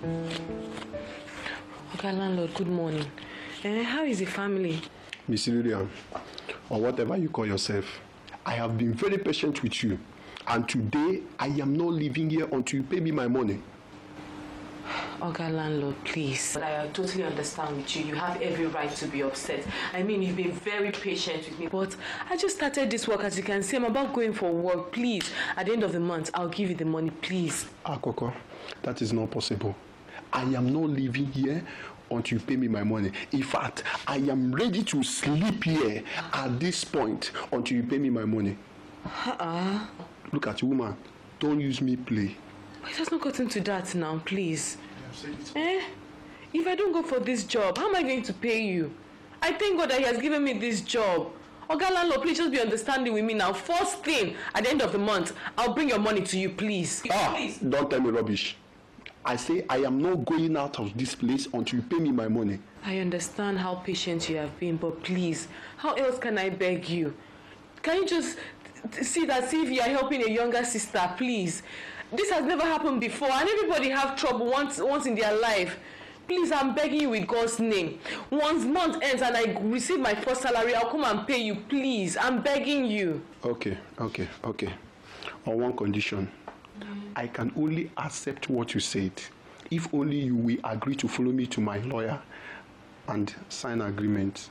Okay, landlord, good morning. How is the family? Miss Lillian, or whatever you call yourself, I have been very patient with you. And today, I am not leaving here until you pay me my money. Okay, landlord, please. I totally understand with you. You have every right to be upset. I mean, you've been very patient with me. But I just started this work. As you can see, I'm about going for work. Please, at the end of the month, I'll give you the money, please. Akoko, that is not possible. I am not leaving here until you pay me my money. In fact, I am ready to sleep here at this point until you pay me my money. Look at you, woman. Don't use me play. It has not gotten to that now, please. If I don't go for this job, how am I going to pay you? I thank God that He has given me this job. Oga landlord, please just be understanding with me now. First thing, at the end of the month, I'll bring your money to you, please. Please. Don't tell me rubbish. I say I am not going out of this place until you pay me my money. I understand how patient you have been, but please, how else can I beg you? Can you just see if you are helping a younger sister, please? This has never happened before, and everybody have trouble once in their life. Please, I'm begging you with God's name. Once month ends and I receive my first salary, I'll come and pay you, please. I'm begging you. Okay. On one condition. I can only accept what you said if only you will agree to follow me to my lawyer and sign agreement.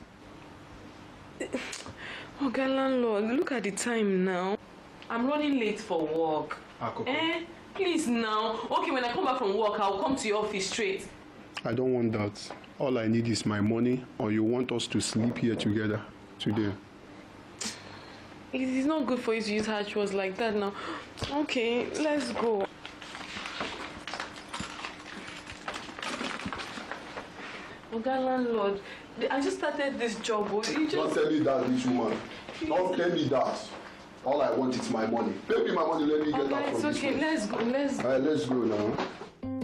Okay, landlord, look at the time now. I'm running late for work. Please now. Okay, when I come back from work, I'll come to your office straight. I don't want that. All I need is my money, or you want us to sleep here together today. It is not good for you to use harsh words like that now. Okay, let's go. Okay, landlord, I just started this job. Don't tell me that, this woman. Don't tell me that. All I want is my money. Pay me my money, let me get out from this place. It's okay, let's go. Let's go now.